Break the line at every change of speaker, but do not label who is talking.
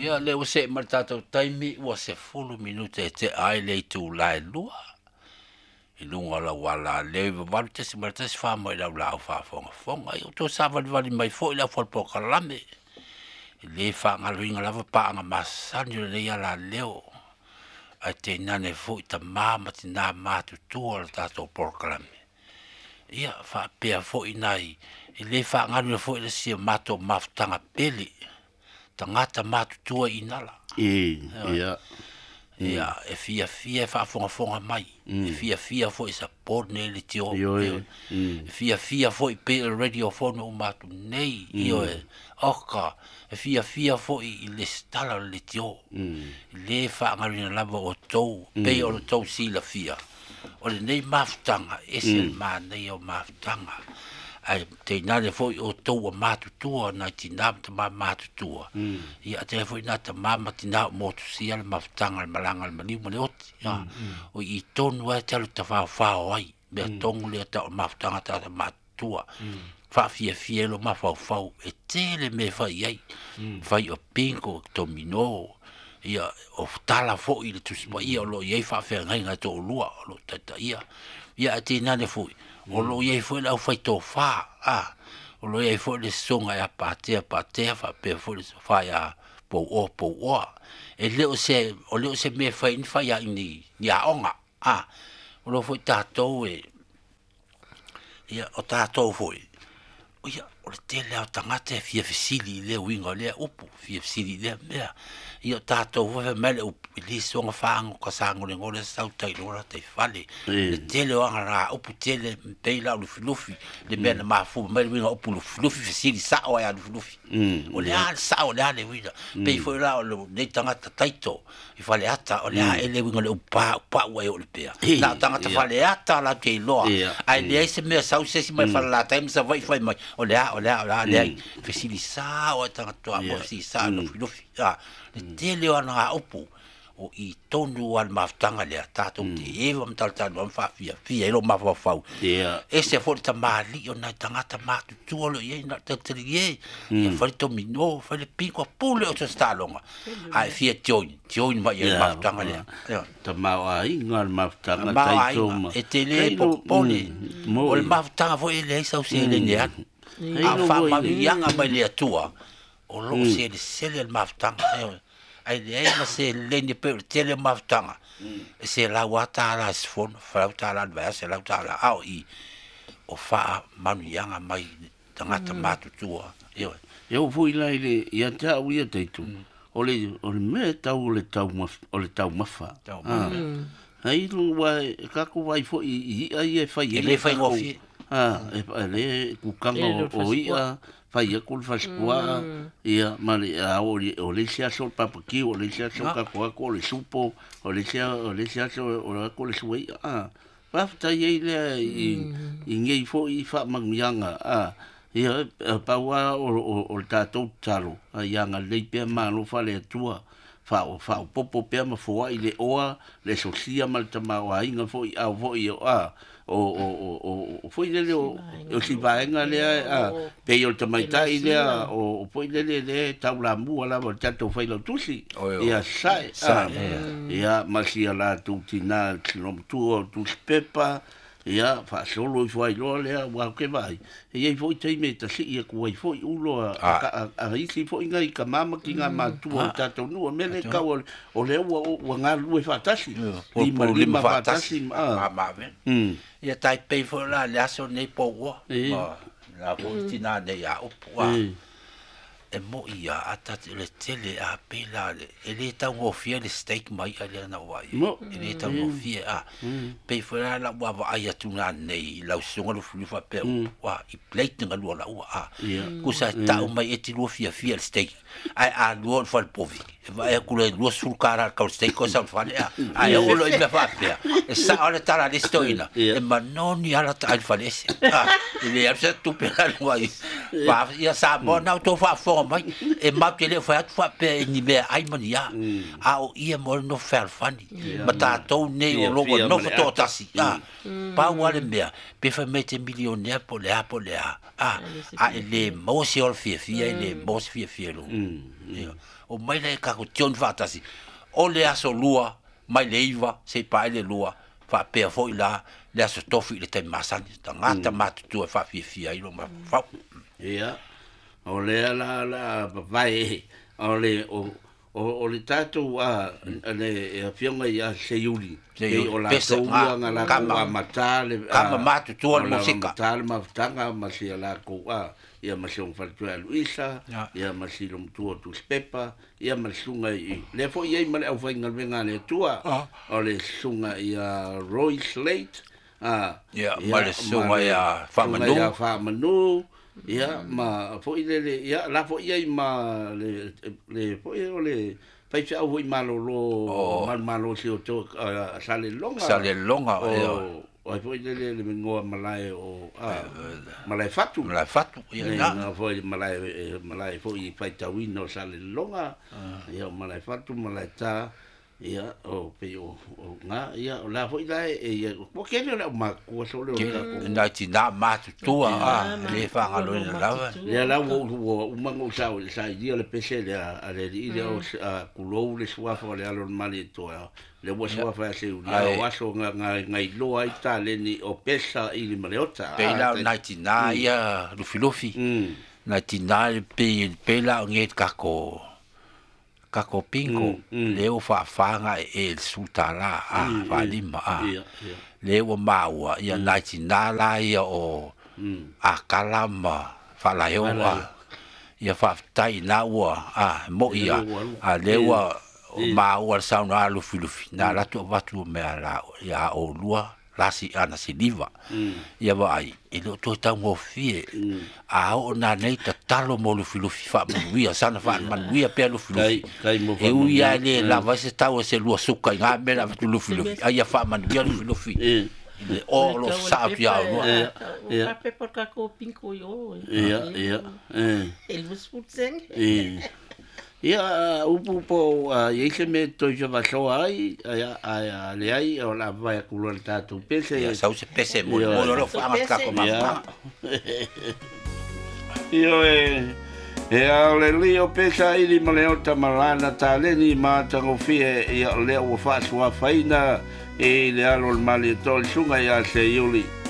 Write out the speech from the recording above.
Ia le o se ma tātou taimi ua se fulu minute te ai le tu lai lua. I lunga la wala le walu te si mara te si wha mai lau lau wha fonga. I o tō sa wali mai fo i lau whalpo kalame. I le wha ngaluinga lava pa anga masani le ia la leo. Ai te nane fo i ta māma ti nā mātu tua la tātou porkalame. Ia wha pia fo i nai. I le wha ngaluinga fo i le si mātou mafutanga peli. Tangata mātu tua i nala.
Ia.
Ia, e fia whaafonga mai. E fia fo i support nei le tio. E fia fo i pe radio phone o mātu nei. Io e oka. E fia fo i le stala le tio. Le whaangarina lava o tau. Pe o le tau si la fia. O le nei mafutanga. Ese le mā nei o mafutanga. Ai te nare foi o tau a mātutua na ti nā ma mātutua. Ia te foi nā ta mama ti nā motu sia le mafutanga le malanga le maniu mani oti. O i tonu e talu ta whao ai. Mea tongu lea ta o mafutanga ta ta mātutua. Whawhia lo mawhau. E tele me whai ai. Whai o pinko to mino. Ia o tala fo i le tusipa ia o lo iei whawhia ngai ngai to o lua. O lo tata ia. Ia te nane foi. O lo iei foi lau fai tō whā, o lo iei foi le songa a pātea, wha pe foi le whai a pou oa. E leo se me whai ni whai a ni a onga, o lo foi tātou e, ia, o tātou foi. O ia, o le tele au tangata e fia fisili lea winga lea upu, fia fisili lea mea. Ia tātou foi mele upu, i li songa whaango ka sango le ngore sau tai lora te whale. Le tele o anga rā upu tele mpei lau lufi, le mea na mafu, mele winga upu lufi fisili sao ai a lufi. O le a sao le a le winga, pei foi rao le nei tangata taito, i whale ata, o le a ele winga le upa ua e o le pea. Nā tangata whale ata la te loa, ai le eise mea sau sesi mai whale la taimi sa vai mai, o le a, fisili sao ai tangata a mo fisili sao lufi. Le tele o ana upu o i tonu al mafutanga lea tātou te ewa mtaltanu am whawhia ilo mawhawhau. E se fori ta maali o nai tangata mātu tuolo i na tatari e. Ia whare to mino, whare pinko pule o ta stalonga. Ai fia tioin mai i mafutanga lea.
Ta mau a inga al mafutanga taitoma.
E te le popone. O le mafutanga fo e le sau se le ne anu. A whamami ianga mai lea tua. O lo se le sele al mafutanga. Ai le ma se le ni pe tele mafutanga. Se la wata la sfon, frauta la va se la ta au i. O fa manu yanga mai tangata matu tua.
Eu fui lá ele ia ta uia teitu. O le me tau le tau mafa. Ai lu vai ka ku vai fo i ai e fai
ele fai ngofi.
Le ku kanga o ia fai e kul faskua ia mali o le sia sol papaki o le sia sol ka ko le supo o le sia so o ko le suai pa ta ye le i ngei fo i fa mangianga ia pa wa o ta to talo yanga le pe ma lo fa le tua fa popo pe ma fo i le oa le sosia mal tama wa inga fo i au fo i o foi le o si vaenga le pe yo tamaita ile o foi le taula mu ala mo tato foi lo tusi ia sai ia masia la tutina tu pepa ia fa solo foi lo le wa ke vai ia foi te meta si ia ko foi ulo a isi foi ngai ka mama ki nga ma tu tato nu me le ka o le o nga lu fa tasi lima fa tasi
ia tai pei fo la le aso nei po wa la tina de ya opwa e mo ia ata le tele a pela ele ta ngo fia le steak mai ale na wa ele ta ngo fia pei fo la wa ai atuna nei la songa lu fa pe wa i plate nga lu la wa ku sa ta mai e ti lu fia le steak ai a lu fa le povi vai cu le lu sul cara ka steak ko sa fa ai o lo i me fa pe e sa ole ta la stoina e ma non ia la ta fa le ele a se tu pe la wa va ia sa mo na to fa mai e ma ke le fa pe ni be ai mania a o ia mo no fer fani ma ta to ne o lo no to tasi pa wale mea pe fa mete millionaire po le a ele mo si ol fia ele mo si fia lo o mai le ka kako tion fatasi o le aso lua mai le iva se pa le lua fa pe fo ila le aso tofi le te masani tangata matu tu fa fia ilo ma fa
ia o le la vai o le o le tatu le fionga ia se yuli o la toua ngala ka matale
kama matu tu le musika
matale ma tanga ma se la ko ia ma se fa tu Luisa ia ma se lum tu Pepa ia ma sunga le fo ia ma au vai ngal venga le tua o le sunga ia Roy Slate
ia ma le sunga ia fa manu ia ma fo ile ia la fo ia ma le fo le fai fa o malo malo si o to sale longa o fo ile le mengoa malai o malai fatu ia
na fo malai fo i fai tawino sale longa ia malai fatu malai ta ia o pe o nga ia la fo ila ia po ke le ma ko so le
na ti na ma tu le fa ngalo na lava
le la wo mango sa dia le pese le ale ile o ku lo le swa fo le alo mali to le wo swa fa se u ia wa so nga lo ai ta le ni o pesa ili maleota
pe la na ti na ia lu filofi na ti na pe la nget kako pingo leo fa'afanga e sutala fa'alima leo maua ia naitinala ia o akalama fa'alaeoa ia fa'afetai na ua mo ia leo maua le sauna alufilufi na latu avatu mea la ia o lua lasi ana siliva ia vai ilo to tango fie o na nei ta talo mo lu filofi fa manuia sana fa manuia pe lu filofi e u ia le la va se tau se lu suka nga me la lu filofi ia fa manuia lu filofi o lo sapia no
ia pe por ka ko pinko yo
ia
el musputseng
ia upu po ia se me to jo va so ai le ai o la vai ku lo tatu pese
ia sa se pese mo lo fa ma ka ko ma
io le lio pesa ili maleo tamalana taleni ma tango fie ia le o fa so faina e le alo mali tol sunga ia se yuli